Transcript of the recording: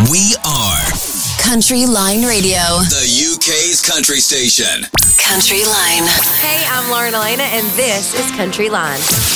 We are Country Line Radio, the UK's country station. Country Line. Hey, I'm Lauren Elena, and this is Country Line.